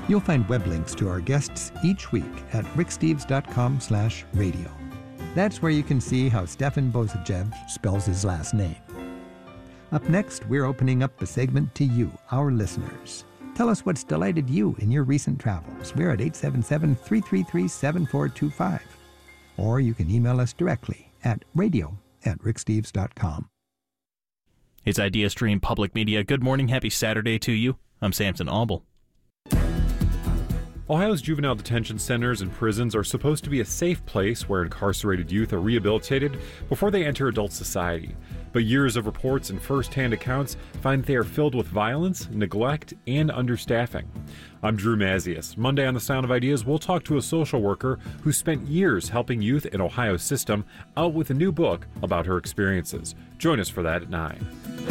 You'll find web links to our guests each week at ricksteves.com/radio. That's where you can see how Stefan Bozajev spells his last name. Up next, we're opening up the segment to you, our listeners. Tell us what's delighted you in your recent travels. We're at 877-333-7425. Or you can email us directly at radio@ricksteves.com. It's IdeaStream Public Media. Good morning. Happy Saturday to you. I'm Samson Auble. Ohio's juvenile detention centers and prisons are supposed to be a safe place where incarcerated youth are rehabilitated before they enter adult society. But years of reports and first-hand accounts find they are filled with violence, neglect, and understaffing. I'm Drew Mazius. Monday on The Sound of Ideas, we'll talk to a social worker who spent years helping youth in Ohio's system, out with a new book about her experiences. Join us for that at 9.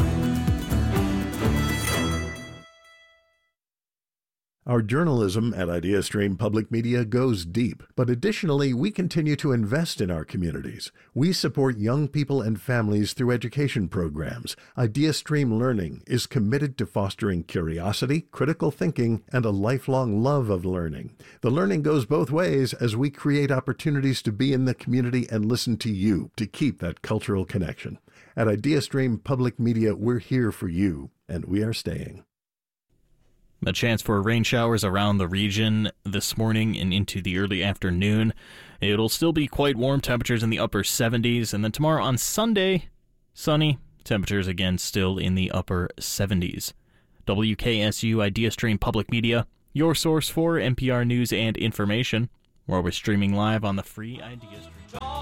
Our journalism at IdeaStream Public Media goes deep, but additionally, we continue to invest in our communities. We support young people and families through education programs. IdeaStream Learning is committed to fostering curiosity, critical thinking, and a lifelong love of learning. The learning goes both ways as we create opportunities to be in the community and listen to you to keep that cultural connection. At IdeaStream Public Media, we're here for you, and we are staying. A chance for rain showers around the region this morning and into the early afternoon. It'll still be quite warm, temperatures in the upper 70s. And then tomorrow on Sunday, sunny, temperatures again still in the upper 70s. WKSU IdeaStream Public Media, your source for NPR news and information, where we're streaming live on the free IdeaStream.